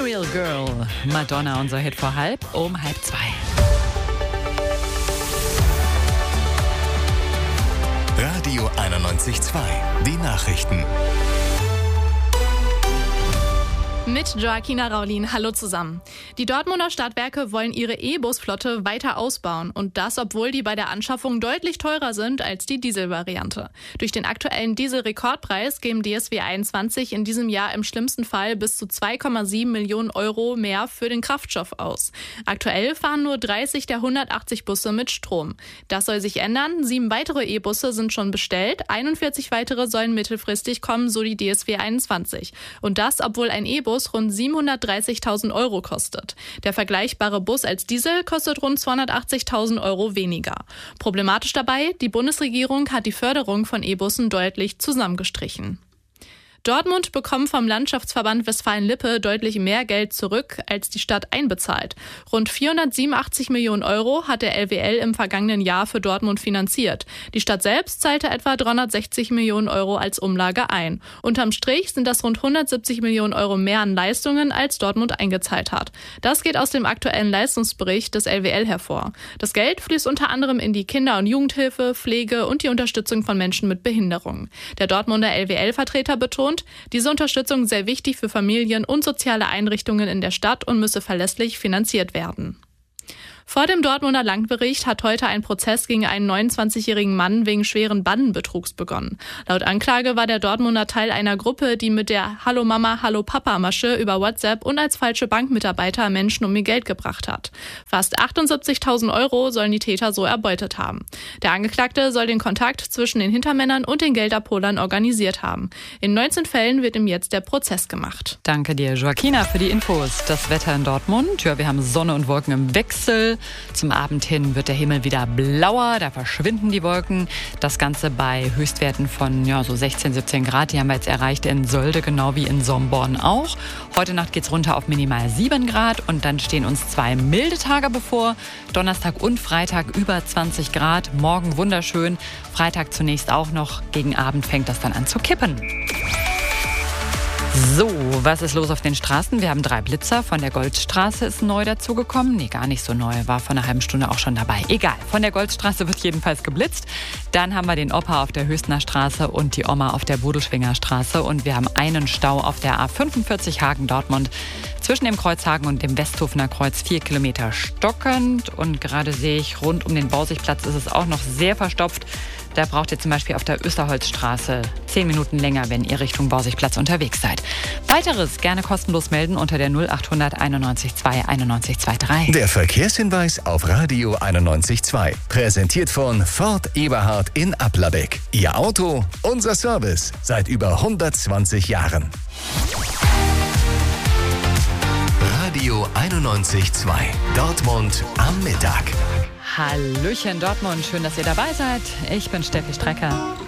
Material Girl, Madonna, unser Hit vor um halb zwei. Radio 91.2, die Nachrichten. Mit Joaquina Raulin. Hallo zusammen. Die Dortmunder Stadtwerke wollen ihre E-Bus-Flotte weiter ausbauen. Und das, obwohl die bei der Anschaffung deutlich teurer sind als die Dieselvariante. Durch den aktuellen Dieselrekordpreis geben DSW 21 in diesem Jahr im schlimmsten Fall bis zu 2,7 Millionen Euro mehr für den Kraftstoff aus. Aktuell fahren nur 30 der 180 Busse mit Strom. Das soll sich ändern. 7 weitere E-Busse sind schon bestellt. 41 weitere sollen mittelfristig kommen, so die DSW 21. Und das, obwohl ein E-Bus rund 730.000 Euro kostet. Der vergleichbare Bus als Diesel kostet rund 280.000 Euro weniger. Problematisch dabei, die Bundesregierung hat die Förderung von E-Bussen deutlich zusammengestrichen. Dortmund bekommt vom Landschaftsverband Westfalen-Lippe deutlich mehr Geld zurück, als die Stadt einbezahlt. Rund 487 Millionen Euro hat der LWL im vergangenen Jahr für Dortmund finanziert. Die Stadt selbst zahlte etwa 360 Millionen Euro als Umlage ein. Unterm Strich sind das rund 170 Millionen Euro mehr an Leistungen, als Dortmund eingezahlt hat. Das geht aus dem aktuellen Leistungsbericht des LWL hervor. Das Geld fließt unter anderem in die Kinder- und Jugendhilfe, Pflege und die Unterstützung von Menschen mit Behinderungen. Der Dortmunder LWL-Vertreter betont, diese Unterstützung sei wichtig für Familien und soziale Einrichtungen in der Stadt und müsse verlässlich finanziert werden. Vor dem Dortmunder Landgericht hat heute ein Prozess gegen einen 29-jährigen Mann wegen schweren Bandenbetrugs begonnen. Laut Anklage war der Dortmunder Teil einer Gruppe, die mit der Hallo Mama, Hallo Papa Masche über WhatsApp und als falsche Bankmitarbeiter Menschen um ihr Geld gebracht hat. Fast 78.000 Euro sollen die Täter so erbeutet haben. Der Angeklagte soll den Kontakt zwischen den Hintermännern und den Geldabholern organisiert haben. In 19 Fällen wird ihm jetzt der Prozess gemacht. Danke dir, Joaquina, für die Infos. Das Wetter in Dortmund, ja, wir haben Sonne und Wolken im Wechsel. Zum Abend hin wird der Himmel wieder blauer, da verschwinden die Wolken. Das Ganze bei Höchstwerten von so 16, 17 Grad. Die haben wir jetzt erreicht in Sölde, genau wie in Somborn auch. Heute Nacht geht's runter auf minimal 7 Grad und dann stehen uns 2 milde Tage bevor. Donnerstag und Freitag über 20 Grad. Morgen wunderschön. Freitag zunächst auch noch. Gegen Abend fängt das dann an zu kippen. So, was ist los auf den Straßen? Wir haben 3 Blitzer. Von der Goldstraße ist neu dazugekommen. Nee, gar nicht so neu. War vor einer halben Stunde auch schon dabei. Egal, von der Goldstraße wird jedenfalls geblitzt. Dann haben wir den Opa auf der Höchstner Straße und die Oma auf der Bodelschwinger Straße. Und wir haben einen Stau auf der A45 Hagen-Dortmund. Zwischen dem Kreuz Hagen und dem Westhofener Kreuz 4 Kilometer stockend. Und gerade sehe ich, rund um den Bausigplatz ist es auch noch sehr verstopft. Da braucht ihr zum Beispiel auf der Österholzstraße 10 Minuten länger, wenn ihr Richtung Bausigplatz unterwegs seid. Weiteres gerne kostenlos melden unter der 0800 91 2 91 23. Der Verkehrshinweis auf Radio 91.2. Präsentiert von Ford Eberhard in Applerbeck. Ihr Auto, unser Service. Seit über 120 Jahren. Radio 91.2. Dortmund am Mittag. Hallöchen Dortmund, schön, dass ihr dabei seid. Ich bin Steffi Strecker.